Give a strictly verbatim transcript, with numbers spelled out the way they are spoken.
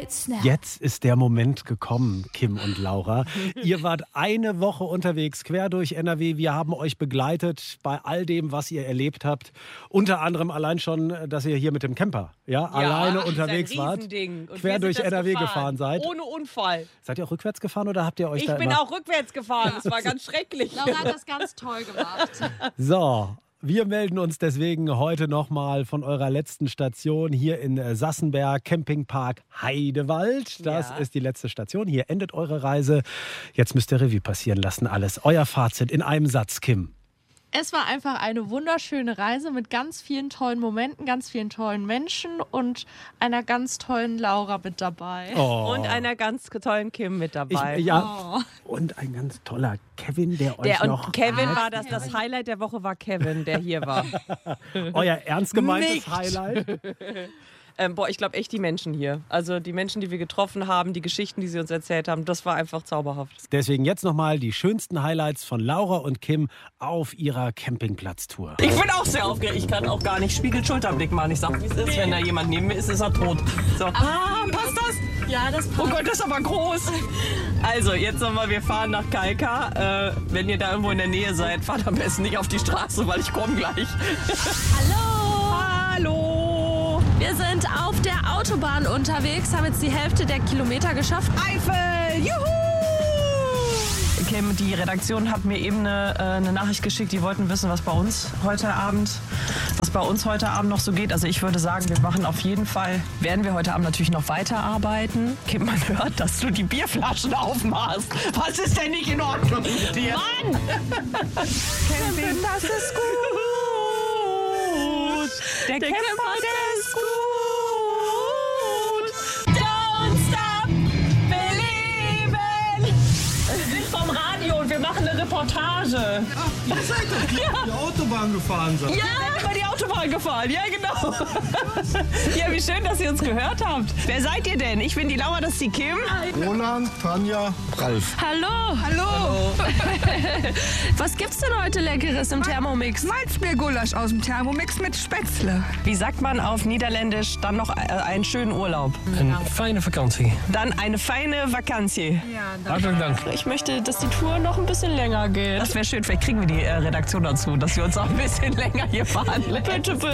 Jetzt ist der Moment gekommen, Kim und Laura. Ihr wart eine Woche unterwegs, quer durch N R W. Wir haben euch begleitet bei all dem, was ihr erlebt habt. Unter anderem allein schon, dass ihr hier mit dem Camper ja, ja alleine unterwegs wart. Und quer durch N R W gefahren, gefahren seid. Ohne Unfall. Seid ihr auch rückwärts gefahren oder habt ihr euch ich da Ich bin immer... auch rückwärts gefahren. Das war ganz schrecklich. Laura hat das ganz toll gemacht. So. Wir melden uns deswegen heute nochmal von eurer letzten Station hier in Sassenberg, Campingpark Heidewald. Das ja. ist die letzte Station. Hier endet eure Reise. Jetzt müsst ihr Revue passieren lassen, alles. Euer Fazit in einem Satz, Kim. Es war einfach eine wunderschöne Reise mit ganz vielen tollen Momenten, ganz vielen tollen Menschen und einer ganz tollen Laura mit dabei. Oh. Und einer ganz tollen Kim mit dabei. Ich, ja. Oh. Und ein ganz toller Kevin, der euch der, noch... Und Kevin war das, das Highlight der Woche war Kevin, der hier war. Euer ernst gemeintes Nicht. Highlight? Ähm, boah, ich glaube echt die Menschen hier. Also die Menschen, die wir getroffen haben, die Geschichten, die sie uns erzählt haben, das war einfach zauberhaft. Deswegen jetzt nochmal die schönsten Highlights von Laura und Kim auf ihrer Campingplatztour. Ich bin auch sehr aufgeregt. Ich kann auch gar nicht Spiegel-Schulterblick machen. Ich sag, wie es ist. Wenn da jemand neben mir ist, ist er tot. So. Ah, passt das? Ja, das passt. Oh Gott, das ist aber groß. Also, jetzt nochmal, wir fahren nach Kalka. Äh, wenn ihr da irgendwo in der Nähe seid, fahrt am besten nicht auf die Straße, weil ich komme gleich. Hallo! Hallo! Wir sind auf der Autobahn unterwegs, haben jetzt die Hälfte der Kilometer geschafft. Eifel! Juhu! Kim, die Redaktion hat mir eben eine, äh, eine Nachricht geschickt, die wollten wissen, was bei uns heute Abend, was bei uns heute Abend noch so geht. Also ich würde sagen, wir machen auf jeden Fall, werden wir heute Abend natürlich noch weiterarbeiten. Kim, man hört, dass du die Bierflaschen aufmachst. Was ist denn nicht in Ordnung mit dir? Mann! Camping, das ist gut. Der, der Camper, der ist gut. Don't stop believing. Wir sind vom Radio und wir machen eine Reportage. Ach, ihr seid doch die, ja. die Autobahn gefahren seid. Ja, über die Autobahn gefahren. Ja, genau. Ja, wie schön, dass ihr uns gehört habt. Wer seid ihr denn? Ich bin die Laura, das ist die Kim. Roland, Tanja, Ralf. Hallo. Hallo. Was gibt's denn heute Leckeres im Thermomix? Malzbiergulasch aus dem Thermomix mit Spätzle. Wie sagt man auf Niederländisch dann noch äh, einen schönen Urlaub? Eine feine Vakantie. Dann eine feine Vakantie. Ja, Hartelijk Dank. Ich möchte, dass die Tour noch ein bisschen länger geht. Das wäre schön, vielleicht kriegen wir die äh, Redaktion dazu, dass wir uns auch ein bisschen länger hier fahren. Bitte, bitte.